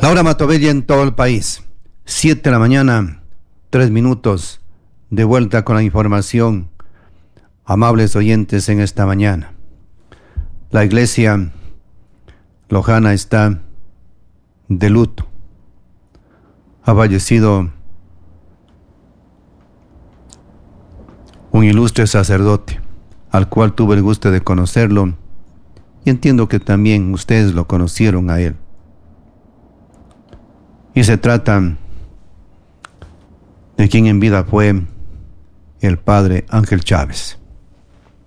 La hora Matobella en todo el país. 7 de la mañana, 3 minutos. De vuelta con la información. Amables oyentes en esta mañana. La iglesia lojana está de luto. Ha fallecido un ilustre sacerdote, al cual tuve el gusto de conocerlo, y entiendo que también ustedes lo conocieron a él. Y se trata de quien en vida fue el padre Ángel Chávez.